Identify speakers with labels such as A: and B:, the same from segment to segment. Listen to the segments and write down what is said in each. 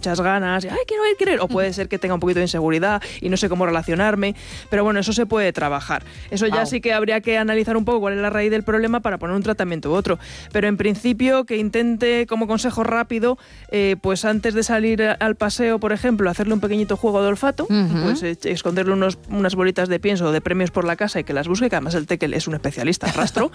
A: muchas ganas, y, quiero ir, o puede ser que tenga un poquito de inseguridad y no sé cómo relacionarme, pero bueno, eso se puede trabajar. Eso ya sí que habría que analizar un poco cuál es la raíz del problema para poner un tratamiento u otro, pero en principio que intente, como consejo rápido, pues antes de salir al paseo, por ejemplo, hacerle un pequeñito juego de olfato, pues esconderle unas bolitas de pienso o de premios por la casa y que las busque, que además el Tekel es un especialista en rastro,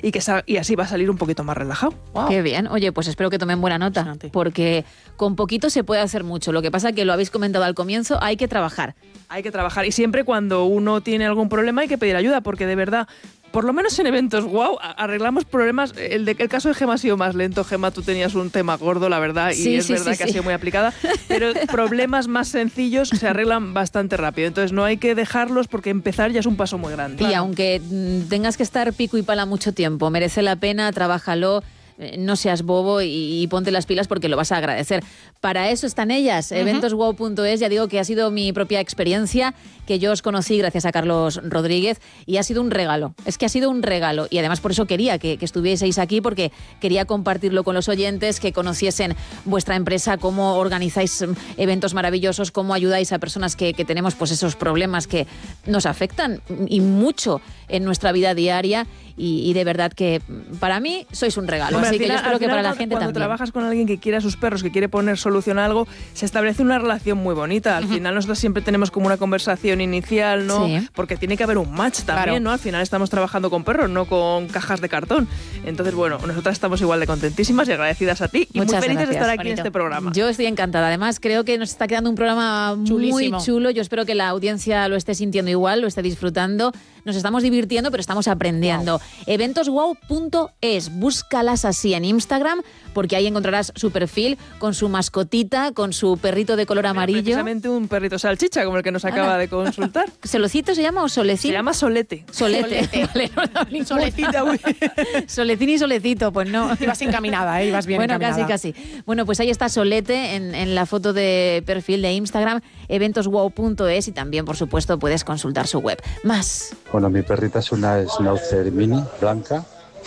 A: y así va a salir un poquito más relajado.
B: Wow. Qué bien. Oye, pues espero que tomen buena nota, porque con poquito se puede hacer mucho. Lo que pasa que lo habéis comentado al comienzo, hay que trabajar.
A: Hay que trabajar, y siempre cuando uno tiene algún problema hay que pedir ayuda, porque de verdad, por lo menos en eventos, arreglamos problemas. El caso de Gemma ha sido más lento. Gemma, tú tenías un tema gordo, la verdad, y es verdad que ha sido muy aplicada, pero problemas más sencillos se arreglan bastante rápido. Entonces no hay que dejarlos, porque empezar ya es un paso muy grande.
B: Y aunque tengas que estar pico y pala mucho tiempo, merece la pena, trabájalo. No seas bobo y ponte las pilas, porque lo vas a agradecer. Para eso están ellas, eventoswow.es. Ya digo que ha sido mi propia experiencia, que yo os conocí gracias a Carlos Rodríguez, y ha sido un regalo. Es que ha sido un regalo, y además por eso quería que estuvieseis aquí, porque quería compartirlo con los oyentes, que conociesen vuestra empresa, cómo organizáis eventos maravillosos, cómo ayudáis a personas que tenemos pues esos problemas que nos afectan y mucho en nuestra vida diaria, y de verdad que para mí sois un regalo. Así que yo espero que para la gente
A: cuando
B: también.
A: Trabajas con alguien que quiere a sus perros, que quiere poner solución a algo, se establece una relación muy bonita. Al final nosotros siempre tenemos como una conversación inicial, ¿no? Sí. Porque tiene que haber un match también, ¿no? Al final estamos trabajando con perros, no con cajas de cartón. Entonces, bueno, nosotras estamos igual de contentísimas y agradecidas a ti, y
B: muchas
A: muy felices
B: gracias,
A: de estar aquí
B: bonito.
A: en este programa.
B: Yo estoy encantada. Además, creo que nos está quedando un programa
C: chulísimo,
B: muy chulo. Yo espero que la audiencia lo esté sintiendo igual, lo esté disfrutando. Nos estamos divirtiendo, pero estamos aprendiendo. Eventoswow.es. Búscalas así en Instagram, porque ahí encontrarás su perfil con su mascotita, con su perrito de color amarillo.
A: Precisamente un perrito salchicha, como el que nos acaba de consultar.
B: ¿Solocito se llama o Solecín?
A: Se llama Solete.
B: Solete. Vale, no,
C: Solecita, uy.
B: Solecín y Solecito, pues no.
C: Ibas encaminada, ibas bien encaminada.
B: Bueno, casi. Bueno, pues ahí está Solete en la foto de perfil de Instagram, eventoswow.es, y también, por supuesto, puedes consultar su web. Más.
D: Bueno, mi perrita es una Schnauzer mini, blanca,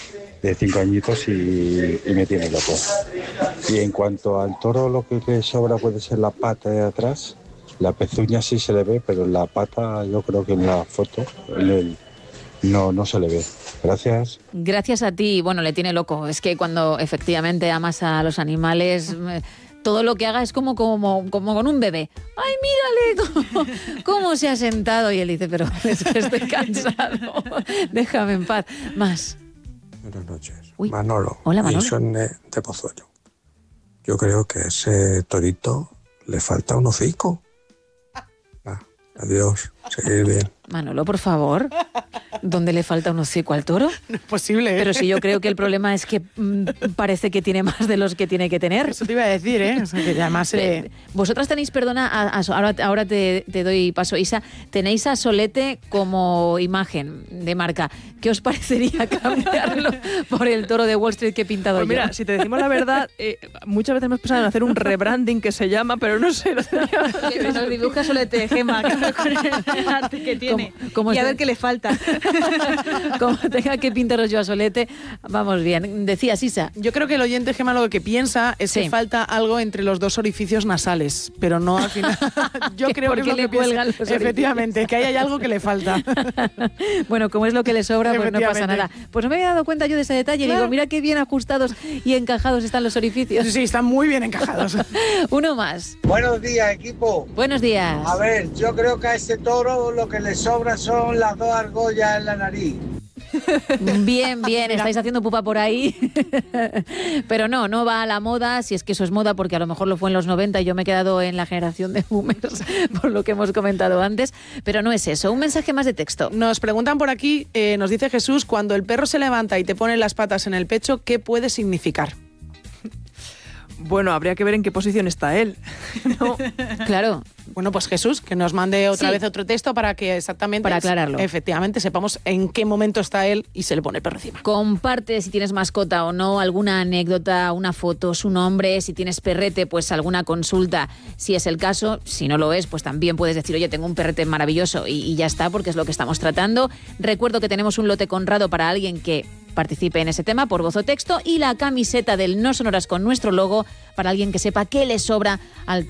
D: de 5 añitos, y me tiene loco. Y en cuanto al toro, lo que sobra puede ser la pata de atrás. La pezuña sí se le ve, pero la pata, yo creo que en la foto no se le ve. Gracias.
B: Gracias a ti. Bueno, le tiene loco. Es que cuando efectivamente amas a los animales, todo lo que haga es como con un bebé. ¡Ay, mírale cómo se ha sentado! Y él dice, pero es que estoy cansado. Déjame en paz. Más.
E: Buenas noches.
B: Uy.
E: Manolo.
B: Hola, Manolo.
E: Wilson de Pozuelo. Yo creo que a ese torito le falta un hocico. Adiós. Seguir bien.
B: Manolo, por favor. ¿Dónde le falta un hocico al toro?
C: No es posible, ¿eh?
B: Pero si yo creo que el problema es que parece que tiene más de los que tiene que tener.
C: Eso te iba a decir, ¿eh? O sea, que además,
B: vosotras tenéis, perdona, ahora te doy paso, Isa, tenéis a Solete como imagen de marca. ¿Qué os parecería cambiarlo por el toro de Wall Street que he pintado
A: pues mira,
B: yo?
A: si te decimos la verdad, muchas veces hemos pensado en hacer un rebranding que se llama, pero no sé.
F: Que nos dibuja Solete, Gemma, con el arte que tiene.
B: ¿Cómo
F: y a
B: está?
F: ver qué le falta.
B: Como tenga que pintaros yo a Solete, vamos bien. Decías, Isa.
C: yo creo que el oyente, Gemma, lo que piensa es que falta algo entre los dos orificios nasales, pero no al final. Yo creo que es lo
B: le
C: que piensa.
B: cuelgan los orificios.
C: Efectivamente, que ahí hay algo que le falta.
B: Bueno, como es lo que le sobra, pues no pasa
C: Efectivamente.
B: nada. Pues no me había dado cuenta yo de ese detalle.
C: Claro.
B: Digo, mira qué bien ajustados y encajados están los orificios.
C: Sí, están muy bien encajados.
B: Uno más.
G: Buenos días, equipo.
B: Buenos días.
G: A ver, yo creo que a ese toro lo que le sobra son las dos argollas en la nariz.
B: Bien, estáis haciendo pupa por ahí. Pero no va a la moda, si es que eso es moda, porque a lo mejor lo fue en los 90 y yo me he quedado en la generación de boomers, por lo que hemos comentado antes. Pero no es eso. Un mensaje más de texto.
C: Nos preguntan por aquí, nos dice Jesús, cuando el perro se levanta y te pone las patas en el pecho, ¿qué puede significar?
A: Bueno, habría que ver en qué posición está él. ¿No?
B: Claro.
C: Bueno, pues Jesús, que nos mande otra vez otro texto para que exactamente...
B: Para aclararlo.
C: Efectivamente, sepamos en qué momento está él y se le pone el perro encima.
B: Comparte, si tienes mascota o no, alguna anécdota, una foto, su nombre. Si tienes perrete, pues alguna consulta, si es el caso. Si no lo es, pues también puedes decir, oye, tengo un perrete maravilloso, y ya está, porque es lo que estamos tratando. Recuerdo que tenemos un lote Conrado para alguien que participe en ese tema por voz o texto, y la camiseta del No Sonoras con nuestro logo para alguien que sepa qué le sobra al